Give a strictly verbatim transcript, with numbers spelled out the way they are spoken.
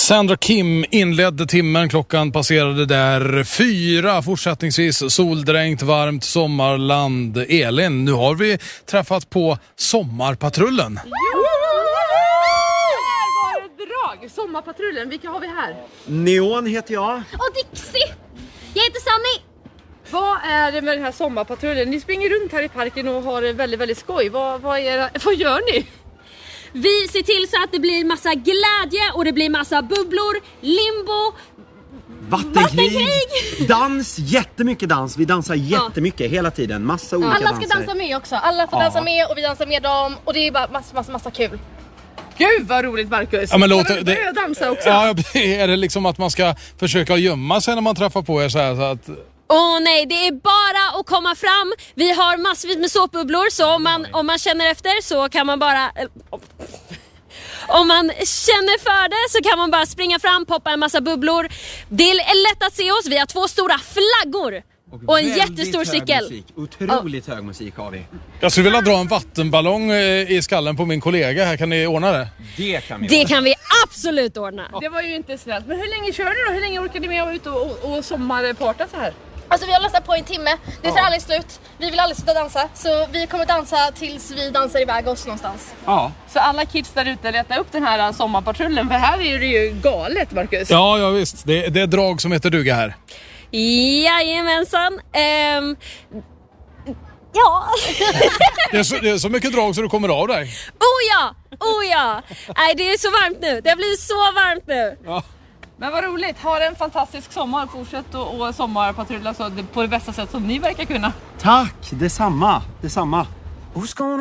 Sandra Kim inledde timmen, klockan passerade där fyra, fortsättningsvis soldränkt, varmt sommarland. Elin, nu har vi träffat på Sommarpatrullen. Drag, Sommarpatrullen, vilka har vi här? Neon heter jag. Och Dixie, jag heter Sanny. Vad är det med den här Sommarpatrullen? Ni springer runt här i parken och har det väldigt, väldigt skoj. Vad, vad, är det, vad gör ni? Vi ser till så att det blir massa glädje och det blir massa bubblor, limbo, vattenkrig, vattenkrig. dans, jättemycket dans. Vi dansar jättemycket ja. hela tiden, massa olika danser. danser. Alla ska dansa med också, alla får ja. dansa med och vi dansar med dem och det är bara massa, massa, massa kul. Gud vad roligt, Marcus. Ja, men låt det, det dansa också. Ja, är det liksom att man ska försöka gömma sig när man träffar på er så här så att... Åh oh, nej, det är bara att komma fram. Vi har massvis med såpbubblor så om man, om man känner efter så kan man bara... Om man känner för det så kan man bara springa fram, poppa en massa bubblor. Det är lätt att se oss, vi har två stora flaggor. Och, och en jättestor cykel. Musik. Otroligt oh. hög musik har vi. Jag skulle vilja dra en vattenballong i skallen på min kollega här. Kan ni ordna det? Det kan vi Det ordna. kan vi absolut ordna. Det var ju inte snällt. Men hur länge kör ni då? Hur länge orkar ni med att ut och, och, och sommarparta så här? Alltså vi har lastat på en timme. Det tar ja. aldrig slut. Vi vill aldrig sluta dansa. Så vi kommer dansa tills vi dansar iväg oss någonstans. Ja. Så alla kids där ute letar upp den här Sommarpatrullen. För här är det ju galet, Marcus. Ja, ja visst. Det, det är drag som heter duga här. Jajamensan. Um, ja. det, är så, det är så mycket drag så du kommer av dig. Oh ja, oh ja. Nej, det är så varmt nu. Det blir så varmt nu. Ja. Men vad roligt. Ha en fantastisk sommar. Fortsätt och, och sommarpatrulla så på det bästa sätt som ni verkar kunna. Tack, detsamma. Detsamma.